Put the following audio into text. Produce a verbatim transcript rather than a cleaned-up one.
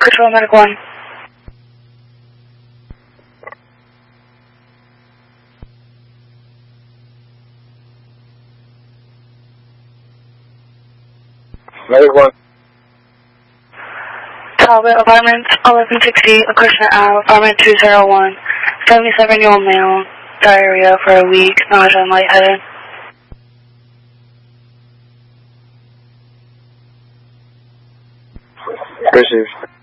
Control Medic one. Medic one. Talbot, apartment eleven sixty, Acushnet Ave, apartment two oh one. seventy-seven-year-old male, diarrhea for a week, nausea and lightheaded. Received.